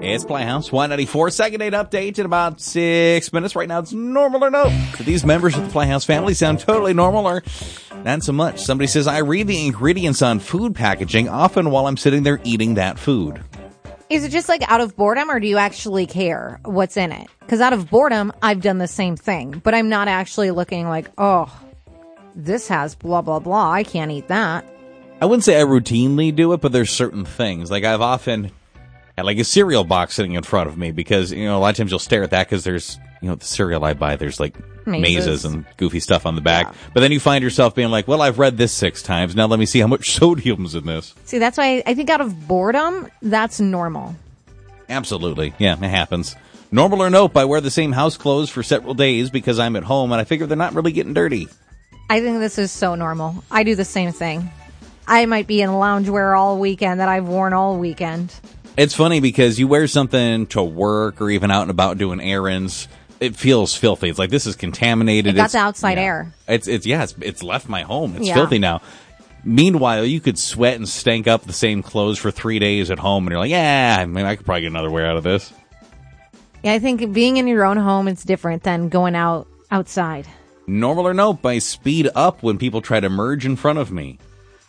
It's Playhouse 194, second date update in about 6 minutes. Right now, it's normal or no. Do these members of the Playhouse family sound totally normal or not so much? Somebody says, I read the ingredients on food packaging often while I'm sitting there eating that food. Is it just like out of boredom, or do you actually care what's in it? Because out of boredom, I've done the same thing, but I'm not actually looking like, oh, this has blah, blah, blah. I can't eat that. I wouldn't say I routinely do it, but there's certain things. Like I've often had like a cereal box sitting in front of me because, a lot of times you'll stare at that because there's, the cereal I buy, there's like mazes and goofy stuff on the back. Yeah. But then you find yourself being like, well, I've read this 6 times. Now let me see how much sodium's in this. See, that's why I think out of boredom, that's normal. Absolutely. Yeah, it happens. Normal or nope, I wear the same house clothes for several days because I'm at home and I figure they're not really getting dirty. I think this is so normal. I do the same thing. I might be in loungewear all weekend that I've worn all weekend. It's funny because you wear something to work or even out and about doing errands. It feels filthy. It's like this is contaminated. It got the outside air. It's left my home. It's filthy now. Meanwhile, you could sweat and stank up the same clothes for 3 days at home, and you're like, I could probably get another wear out of this. Yeah, I think being in your own home is different than going outside. Normal or nope, I speed up when people try to merge in front of me.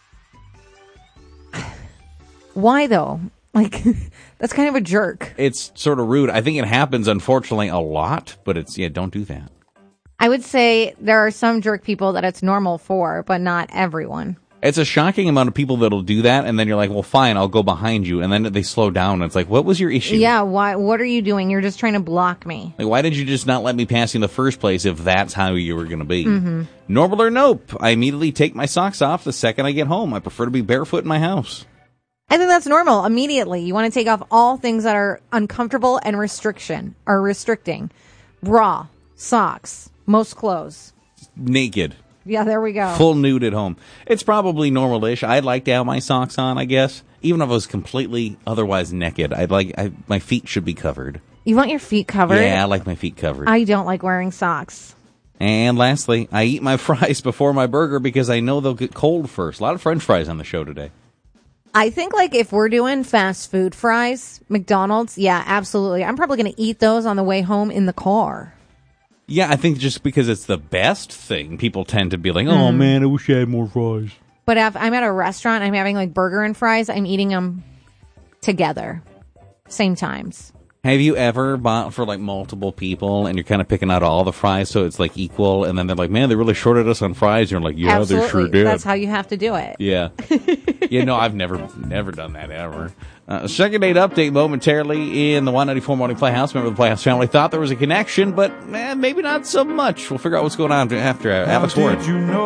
Why, though? Like, that's kind of a jerk. It's sort of rude. I think it happens, unfortunately, a lot, but don't do that. I would say there are some jerk people that it's normal for, but not everyone. It's a shocking amount of people that'll do that, and then you're like, well, fine, I'll go behind you, and then they slow down, and it's like, what was your issue? Yeah, why? What are you doing? You're just trying to block me. Like, why did you just not let me pass you in the first place if that's how you were going to be? Mm-hmm. Normal or nope, I immediately take my socks off the second I get home. I prefer to be barefoot in my house. I think that's normal. Immediately, you want to take off all things that are uncomfortable and restricting. Bra, socks, most clothes. Naked. Yeah, there we go. Full nude at home. It's probably normal-ish. I'd like to have my socks on, I guess. Even if I was completely otherwise naked, my feet should be covered. You want your feet covered? Yeah, I like my feet covered. I don't like wearing socks. And lastly, I eat my fries before my burger because I know they'll get cold first. A lot of French fries on the show today. I think, like, if we're doing fast food fries, McDonald's, yeah, absolutely. I'm probably going to eat those on the way home in the car. Yeah, I think just because it's the best thing, people tend to be like, oh, man, I wish I had more fries. But if I'm at a restaurant, I'm having, like, burger and fries, I'm eating them together, same times. Have you ever bought for, like, multiple people, and you're kind of picking out all the fries so it's, like, equal, and then they're like, man, they really shorted us on fries, and you're like, yeah, absolutely. They sure did. That's how you have to do it. Yeah. I've never done that, ever. Second date update momentarily in the 194 Morning Playhouse. Member of the Playhouse family thought there was a connection, but maybe not so much. We'll figure out what's going on after Alex Ward.